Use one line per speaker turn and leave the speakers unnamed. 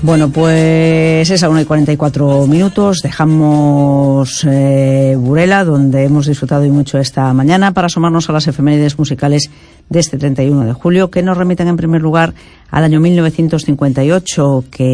Bueno, pues es a 1:44. Dejamos Burela, donde hemos disfrutado y mucho esta mañana, para asomarnos a las efemérides musicales de este 31 de julio, que nos remiten en primer lugar al año 1958, que